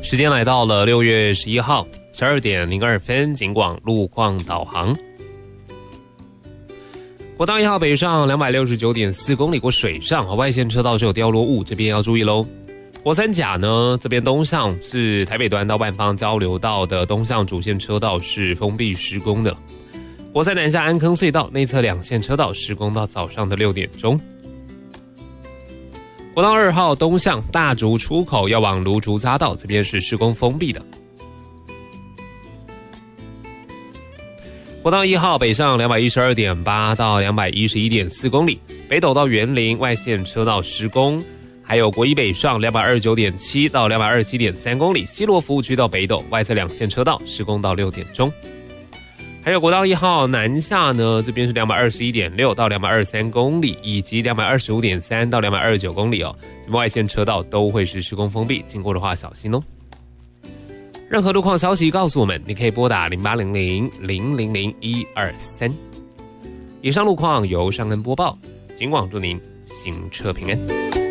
时间来到了6月11号12点02分，警广路况导航。国道1号北上269.4公里过水上，外线车道是有掉落物，这边要注意咯。国三甲呢，这边东向是台北端到万芳交流道的东向主线车道是封闭施工的。国三南下安坑隧道内侧2线车道施工到早上的6点钟。国道2号东向大竹出口要往芦竹匝道，这边是施工封闭的。国道1号北上212.8到211.4公里，北斗到园林外线车道施工，还有国一北上229.7到227.3公里，西螺服务区到北斗外侧2线车道施工到6点钟。还有国道1号南下呢，这边是221.6到223公里，以及225.3到229公里哦，这边外线车道都会是施工封闭，经过的话小心哦。任何路况消息告诉我们，你可以拨打0800-000-123。以上路况由尚恩播报，警广祝您行车平安。